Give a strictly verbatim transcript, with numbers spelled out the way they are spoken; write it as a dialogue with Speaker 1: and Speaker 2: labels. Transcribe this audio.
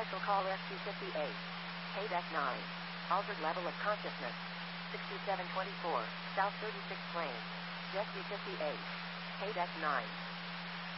Speaker 1: Special call S Q fifty-eight. Payback nine. Altered level of consciousness. sixty-seven twenty-four. South thirty-sixth Lane. Jessie fifty-eight. Payback nine.